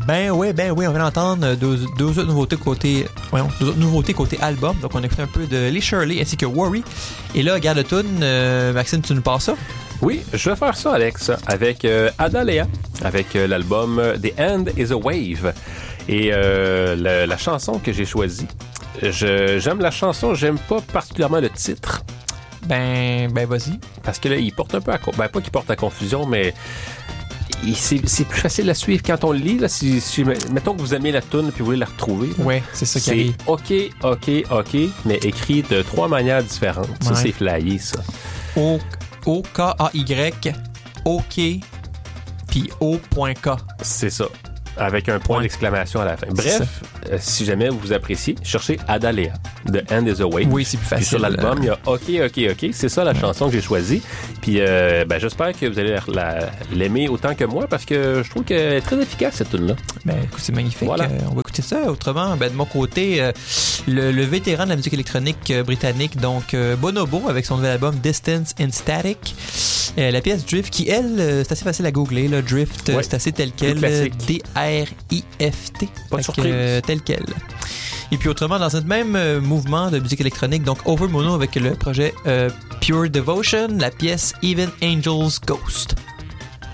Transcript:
Ben oui, on vient d'entendre deux autres nouveautés côté album. Donc on a écouté un peu de Lee Shirley ainsi que Worry. Et là, regarde le tune, Maxime, tu nous passes ça? Oui, je vais faire ça, Alex, avec Adalea, avec l'album The End is a Wave. Et la chanson que j'ai choisie, j'aime la chanson, j'aime pas particulièrement le titre. Ben vas-y. Parce que là, il porte un peu à... pas qu'il porte à confusion, mais c'est plus facile à suivre quand on le lit. Là, mettons que vous aimez la toune puis vous voulez la retrouver. Oui, c'est ça qui arrive. C'est OK, mais écrit de 3 manières différentes. Ouais. Ça, c'est flyé, ça. O-K-A-Y, OK, puis O.K. C'est ça. Avec un point d'exclamation à la fin. Bref, si jamais vous appréciez, cherchez Adalea, The End is a Wave. Oui, c'est plus facile. Puis sur l'album, il y a OK. C'est ça la chanson que j'ai choisie. Puis j'espère que vous allez l'aimer autant que moi parce que je trouve qu'elle est très efficace, cette tune-là. Ben, écoute, c'est magnifique. Voilà. On va écouter ça. Autrement, de mon côté, le vétéran de la musique électronique britannique, donc Bonobo, avec son nouvel album Distance in Static. La pièce Drift, qui, elle, c'est assez facile à googler. Là. Drift, c'est assez tel quel. D-R-I-F-T. Pas de surprise. Tel quel. Et puis autrement, dans ce même mouvement de musique électronique, donc Over Mono avec le projet Pure Devotion, la pièce Even Angels Ghost.